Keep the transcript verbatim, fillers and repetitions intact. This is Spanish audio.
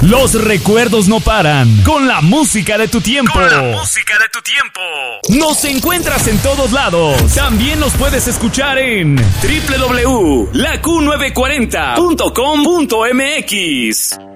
Los recuerdos no paran. Con la música de tu tiempo. Con la música de tu tiempo. Nos encuentras en todos lados. También nos puedes escuchar en doble u doble u doble u punto la q novecientos cuarenta punto com punto m x.